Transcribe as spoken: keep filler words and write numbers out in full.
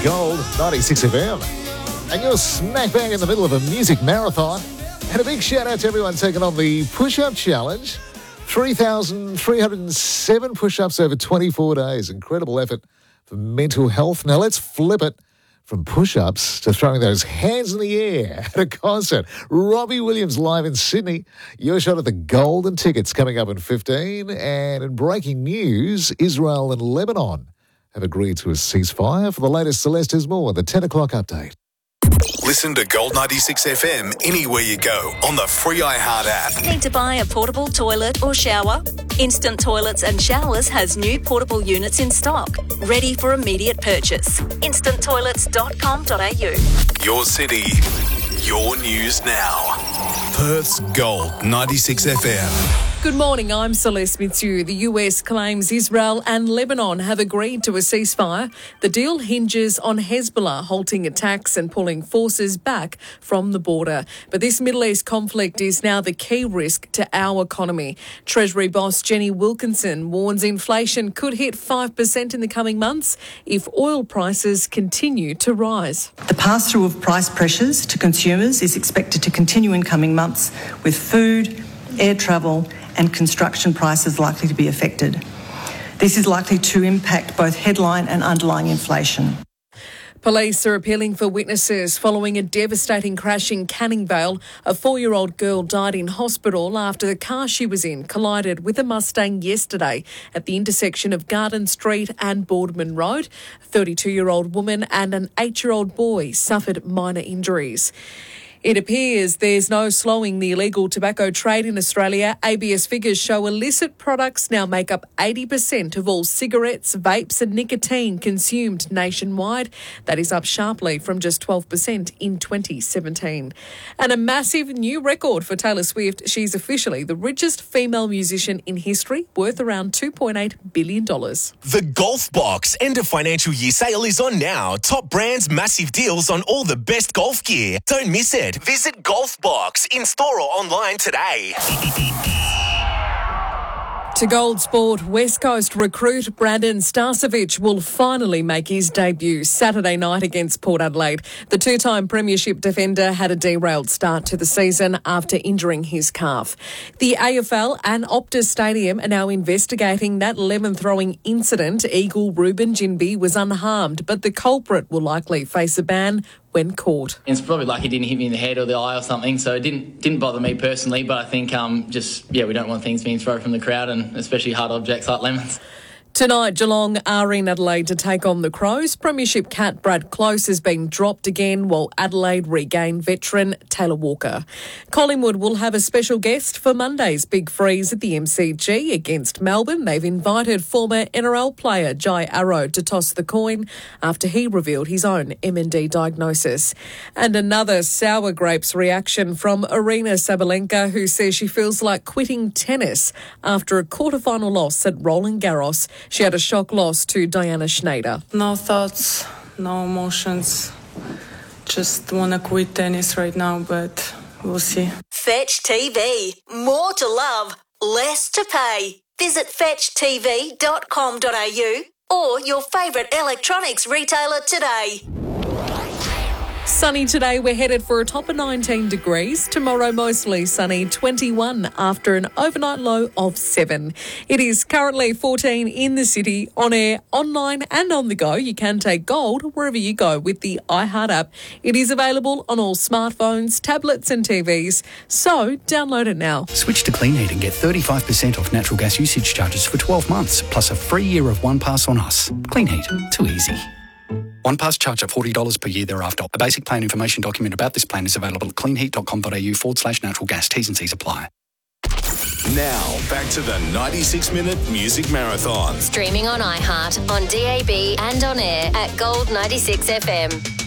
Gold ninety-six F M. And you're smack bang in the middle of a music marathon. And a big shout out to everyone taking on the push-up challenge. three thousand three hundred seven push-ups over twenty-four days. Incredible effort for mental health. Now let's flip it from push-ups to throwing those hands in the air at a concert. Robbie Williams live in Sydney. Your shot at the golden tickets coming up in fifteen. And in breaking news, Israel and Lebanon have agreed to a ceasefire. For the latest, Celeste is more, the ten o'clock update. Listen to Gold ninety-six F M anywhere you go on the free iHeart app. Need to buy a portable toilet or shower? Instant Toilets and Showers has new portable units in stock, ready for immediate purchase. instant toilets dot com dot a u. Your city, your news now. Perth's Gold ninety-six F M. Good morning, I'm Celeste Mitsu. The U S claims Israel and Lebanon have agreed to a ceasefire. The deal hinges on Hezbollah halting attacks and pulling forces back from the border. But this Middle East conflict is now the key risk to our economy. Treasury boss Jenny Wilkinson warns inflation could hit five percent in the coming months if oil prices continue to rise. The pass-through of price pressures to consumers is expected to continue in coming months, with food, air travel and construction prices likely to be affected. This is likely to impact both headline and underlying inflation. Police are appealing for witnesses following a devastating crash in Canning Vale. A four-year-old girl died in hospital after the car she was in collided with a Mustang yesterday at the intersection of Garden Street and Boardman Road. A thirty-two-year-old woman and an eight-year-old boy suffered minor injuries. It appears there's no slowing the illegal tobacco trade in Australia. A B S figures show illicit products now make up eighty percent of all cigarettes, vapes and nicotine consumed nationwide. That is up sharply from just twelve percent in twenty seventeen. And a massive new record for Taylor Swift. She's officially the richest female musician in history, worth around two point eight billion dollars. The Golf Box end of financial year sale is on now. Top brands, massive deals on all the best golf gear. Don't miss it. Visit Golf Box in store or online today. To Gold Sport, West Coast recruit Brandon Starcevic will finally make his debut Saturday night against Port Adelaide. The two-time premiership defender had a derailed start to the season after injuring his calf. The A F L and Optus Stadium are now investigating that lemon-throwing incident. Eagle Ruben Jinby was unharmed, but the culprit will likely face a ban when caught. It's probably lucky it didn't hit me in the head or the eye or something, so it didn't didn't bother me personally, but I think um just, yeah, we don't want things being thrown from the crowd, and especially hard objects like lemons. Tonight, Geelong are in Adelaide to take on the Crows. Premiership cat Brad Close has been dropped again, while Adelaide regain veteran Taylor Walker. Collingwood will have a special guest for Monday's big freeze at the M C G against Melbourne. They've invited former N R L player Jai Arrow to toss the coin after he revealed his own M N D diagnosis. And another sour grapes reaction from Aryna Sabalenka, who says she feels like quitting tennis after a quarterfinal loss at Roland Garros. She had a shock loss to Diana Schneider. No thoughts, no emotions. Just want to quit tennis right now, but we'll see. Fetch T V. More to love, less to pay. Visit fetch t v dot com dot a u or your favourite electronics retailer today. Sunny today, we're headed for a top of nineteen degrees. Tomorrow, mostly sunny, twenty-one after an overnight low of seven. It is currently fourteen in the city, on air, online and on the go. You can take Gold wherever you go with the iHeart app. It is available on all smartphones, tablets and T Vs, so download it now. Switch to Clean Heat and get thirty-five percent off natural gas usage charges for twelve months, plus a free year of One Pass on us. Clean Heat, too easy. One Pass charge at forty dollars per year thereafter. A basic plan information document about this plan is available at clean heat dot com dot a u forward slash natural gas. T's and C's apply. Now, back to the ninety-six minute Music Marathon. Streaming on iHeart, on D A B and on air at Gold ninety-six F M.